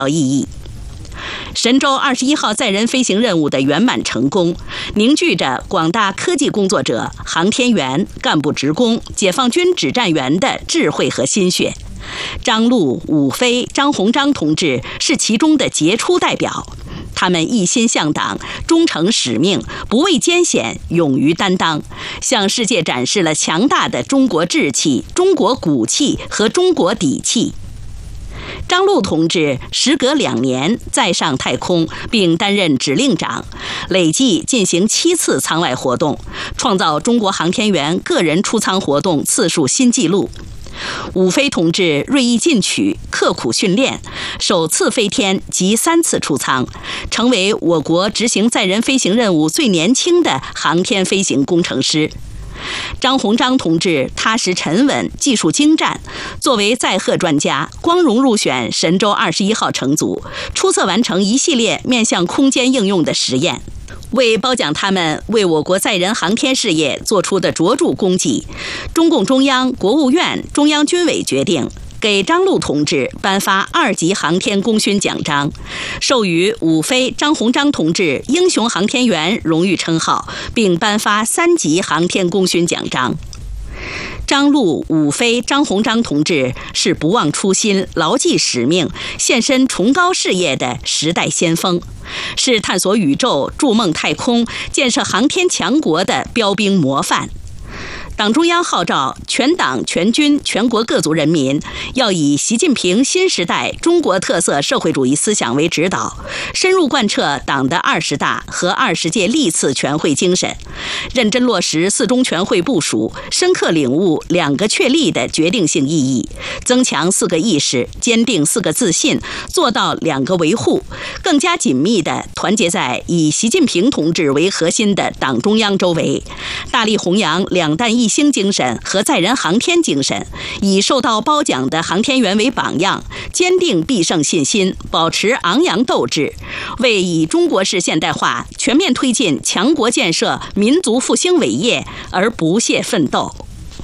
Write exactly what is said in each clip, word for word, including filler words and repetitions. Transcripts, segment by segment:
意义。神舟二十一号载人飞行任务的圆满成功，凝聚着广大科技工作者、航天员、干部职工、解放军指战员的智慧和心血。张陆、武飞、张鸿章同志是其中的杰出代表，他们一心向党，忠诚使命，不畏艰险，勇于担当，向世界展示了强大的中国志气、中国骨气和中国底气。张陆同志时隔两年再上太空，并担任指令长，累计进行七次舱外活动，创造中国航天员个人出舱活动次数新纪录。武飞同志锐意进取，刻苦训练，首次飞天及三次出舱，成为我国执行载人飞行任务最年轻的航天飞行工程师。张鸿章同志踏实沉稳，技术精湛，作为载荷专家，光荣入选神舟二十一号乘组，出色完成一系列面向空间应用的实验。为褒奖他们为我国载人航天事业做出的卓著功绩，中共中央、国务院、中央军委决定给张陆同志颁发二级航天功勋奖章，授予武飞、张鸿章同志英雄航天员荣誉称号，并颁发三级航天功勋奖章。张陆、武飞、张鸿章同志是不忘初心、牢记使命、献身崇高事业的时代先锋，是探索宇宙、筑梦太空、建设航天强国的标兵模范。党中央号召全党全军全国各族人民要以习近平新时代中国特色社会主义思想为指导，深入贯彻党的二十大和二十届历次全会精神，认真落实四中全会部署，深刻领悟两个确立的决定性意义，增强四个意识，坚定四个自信，做到两个维护，更加紧密地团结在以习近平同志为核心的党中央周围，大力弘扬两弹一星精神和载人航天精神，以受到褒奖的航天员为榜样，坚定必胜信心，保持昂扬斗志，为以中国式现代化全面推进强国建设、民族复兴伟业而不懈奋斗。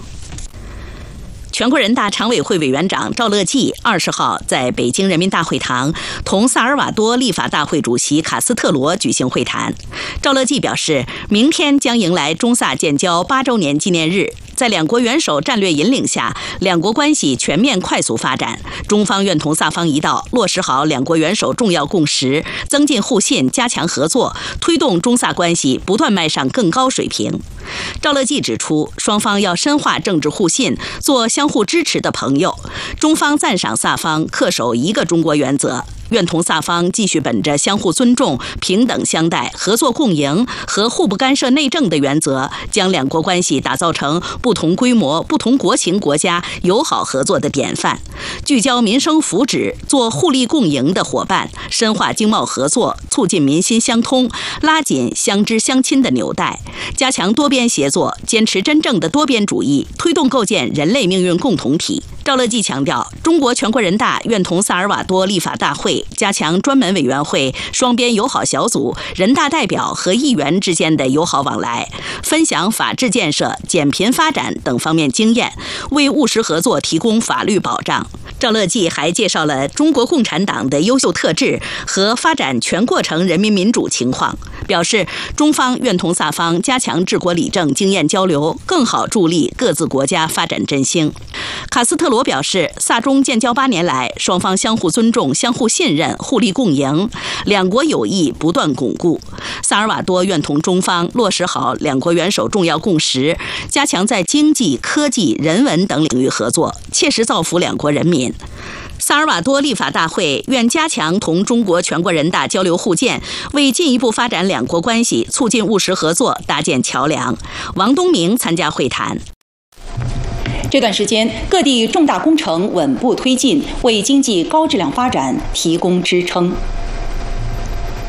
全国人大常委会委员长赵乐际二十号在北京人民大会堂同萨尔瓦多立法大会主席卡斯特罗举行会谈。赵乐际表示，明天将迎来中萨建交八周年纪念日，在两国元首战略引领下，两国关系全面快速发展。中方愿同萨方一道，落实好两国元首重要共识，增进互信，加强合作，推动中萨关系不断迈上更高水平。赵乐际指出，双方要深化政治互信，做相互支持的朋友。中方赞赏萨方恪守一个中国原则，愿同萨方继续本着相互尊重、平等相待、合作共赢和互不干涉内政的原则，将两国关系打造成不同规模、不同国情国家友好合作的典范，聚焦民生福祉，做互利共赢的伙伴，深化经贸合作，促进民心相通，拉紧相知相亲的纽带，加强多边协作，坚持真正的多边主义，推动构建人类命运共同体。赵乐际强调，中国全国人大愿同萨尔瓦多立法大会加强专门委员会、双边友好小组、人大代表和议员之间的友好往来，分享法治建设、减贫发展等方面经验，为务实合作提供法律保障。赵乐际还介绍了中国共产党的优秀特质和发展全过程人民民主情况，表示中方愿同萨方加强治国理政经验交流，更好助力各自国家发展振兴。卡斯特罗表示，萨中建交八年来，双方相互尊重、相互信任、互利共赢，两国友谊不断巩固。萨尔瓦多愿同中方落实好两国元首重要共识，加强在经济、科技、人文等领域合作，切实造福两国人民。萨尔瓦多立法大会愿加强同中国全国人大交流互鉴，为进一步发展两国关系、促进务实合作搭建桥梁。王东明参加会谈。 这段时间，各地重大工程稳步推进，为经济高质量发展提供支撑。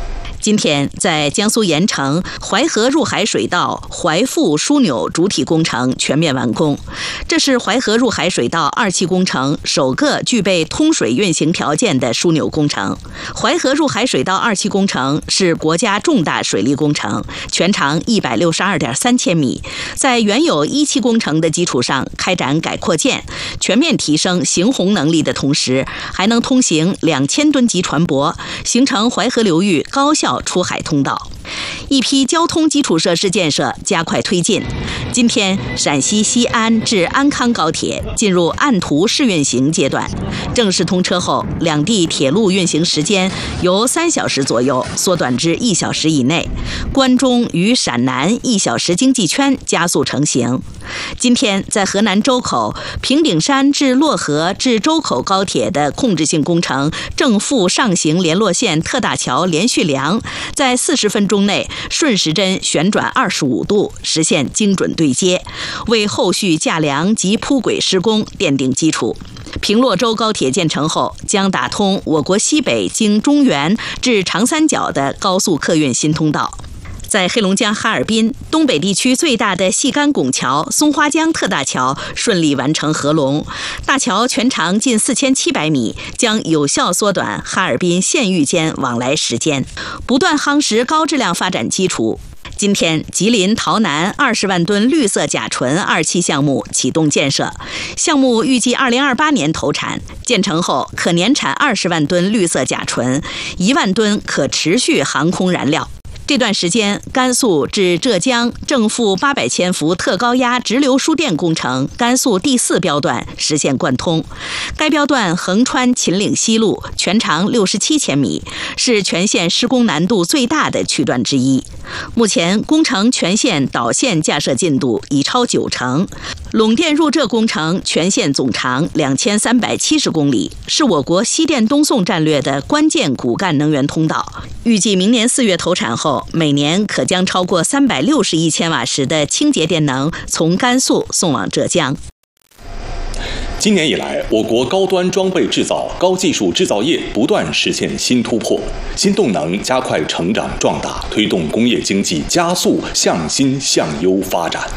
今天，在江苏盐城，淮河入海水道淮阜枢纽主体工程全面完工。这是淮河入海水道二期工程首个具备通水运行条件的枢纽工程。淮河入海水道二期工程是国家重大水利工程，全长一百六十二点三千米，在原有一期工程的基础上开展改扩建，全面提升行洪能力的同时，还能通行两千吨级船舶，形成淮河流域高效出海通道。一批交通基础设施建设加快推进。今天，陕西西安至安康高铁进入按图试运行阶段，正式通车后，两地铁路运行时间由三小时左右缩短至一小时以内，关中与陕南一小时经济圈加速成型。今天，在河南周口，平顶山至漯河至周口高铁的控制性工程正负上行联络线特大桥连续梁，在四十分钟内顺时针旋转二十五度，实现精准对接，为后续架梁及铺轨施工奠定基础。平洛州高铁建成后，将打通我国西北经中原至长三角的高速客运新通道。在黑龙江哈尔滨，东北地区最大的细干拱桥松花江特大桥顺利完成合龙，大桥全长近四千七百米，将有效缩短哈尔滨县域间往来时间，不断夯实高质量发展基础。今天，吉林洮南二十万吨绿色甲醇二期项目启动建设，项目预计二零二八年投产，建成后可年产二十万吨绿色甲醇，一万吨可持续航空燃料。这段时间，甘肃至浙江正负八百千伏特高压直流输电工程甘肃第四标段实现贯通。该标段横穿秦岭西路，全长六十七千米，是全线施工难度最大的区段之一。目前，工程全线导线架设进度已超九成。陇电入浙工程全线总长两千三百七十公里，是我国西电东送战略的关键骨干能源通道。预计明年四月投产后，每年可将超过三百六十亿千瓦时的清洁电能从甘肃送往浙江。 今年以来，我国高端装备制造、高技术制造业不断实现新突破，新动能加快成长壮大，推动工业经济加速向新向优发展。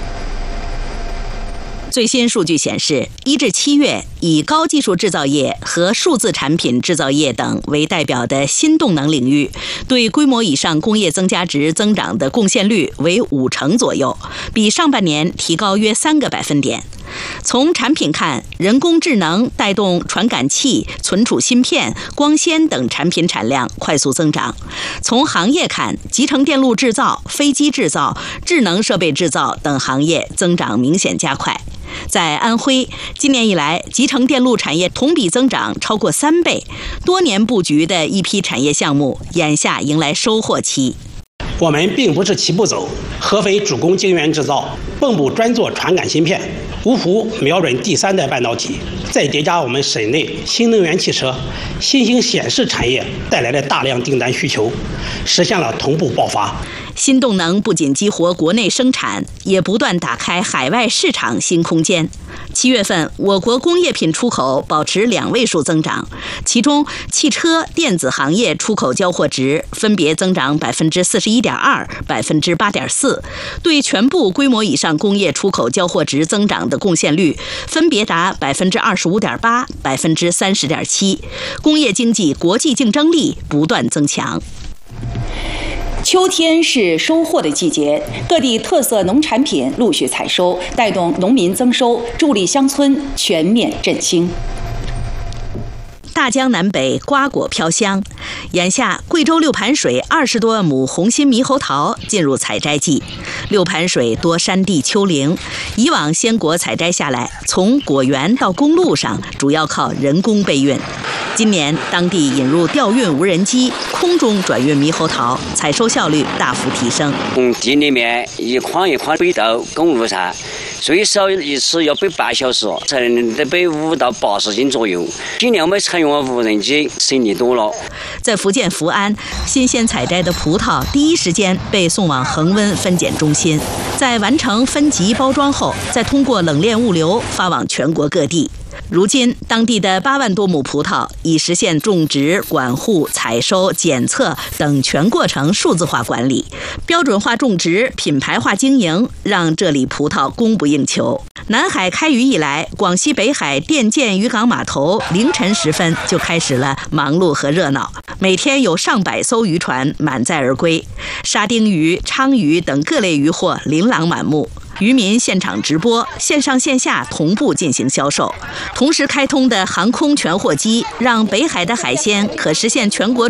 最新数据显示，一至七月，以高技术制造业和数字产品制造业等为代表的新动能领域，对规模以上工业增加值增长的贡献率为五成左右，比上半年提高约三个百分点。从产品看，人工智能带动传感器、存储芯片、光纤等产品产量快速增长；从行业看，集成电路制造、飞机制造、智能设备制造等行业增长明显加快。在安徽，今年以来，集成电路产业同比增长超过三倍，多年布局的一批产业项目眼下迎来收获期。 我们并不是齐步走，合肥主攻晶圆制造，蚌埠专做传感芯片，芜湖瞄准第三代半导体，再叠加我们省内新能源汽车、新兴显示产业带来的大量订单需求，实现了同步爆发。 新动能不仅激活国内生产，也不断打开海外市场新空间。七月份，我国工业品出口保持两位数增长，其中汽车、电子行业出口交货值分别增长百分之四十一点二、百分之八点四，对全部规模以上工业出口交货值增长的贡献率分别达百分之二十五点八、百分之三十点七，工业经济国际竞争力不断增强。 秋天是收获的季节，各地特色农产品陆续采收，带动农民增收，助力乡村全面振兴。 大江南北瓜果飘香，眼下贵州六盘水二十多万亩红心猕猴桃进入采摘季。六盘水多山地丘陵，以往鲜果采摘下来，从果园到公路上主要靠人工备运。今年当地引入调运无人机，空中转运猕猴桃，采收效率大幅提升。 从地里面一筐一筐背到公路上，最少一次要背八小时，才能得背五到八十斤左右。今年我们采用了无人机，省力多了。 在福建福安，新鲜采摘的葡萄第一时间被送往恒温分拣中心，在完成分级包装后，再通过冷链物流发往全国各地。 如今，当地的八万多亩葡萄已实现种植、管护、采收、检测等全过程数字化管理，标准化种植、品牌化经营，让这里葡萄供不应求。南海开渔以来，广西北海甸建渔港码头凌晨时分就开始了忙碌和热闹，每天有上百艘渔船满载而归，沙丁鱼、鲳鱼等各类渔获琳琅满目。渔民现场直播，线上线下同步进行销售。同时开通的航空全货机，让北海的海鲜可实现全国